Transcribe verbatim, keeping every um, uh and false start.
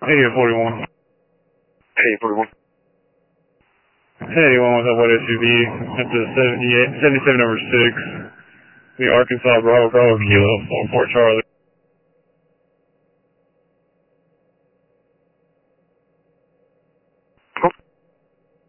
eighty forty-one. eighty forty-one. eighty-one with a white S U V at the seventy-eight, seventy-seven number six. The Arkansas Bravo Bravo Kilo, Fort Charlie.